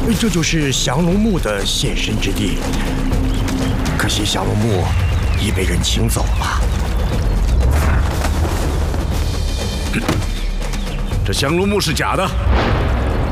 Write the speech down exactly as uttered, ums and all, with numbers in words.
这就是降龙木的现身之地。可惜降龙木已被人请走了。 这降龙木是假的。